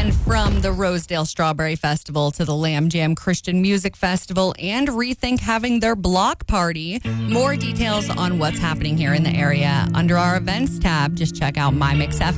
And from the Rosedale Strawberry Festival to the Lamb Jam Christian Music Festival and Rethink having their block party. More details on what's happening here in the area under our events tab. Just check out MyMixFM.